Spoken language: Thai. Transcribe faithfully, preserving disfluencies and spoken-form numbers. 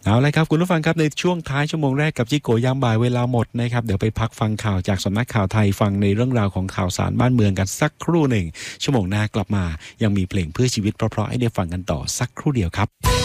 เอาละครับคุณผู้ฟังครับในช่วงท้ายชั่วโมงแรกกับจิโกยามบ่ายเวลาหมดนะครับเดี๋ยวไปพักฟังข่าวจากสำนักข่าวไทยฟังในเรื่องราวของข่าวสารบ้านเมืองกันสักครู่หนึ่งชั่วโมงหน้ากลับมายังมีเพลงเพื่อชีวิตเพราะๆให้ได้ฟังกันต่อสักครู่เดียวครับ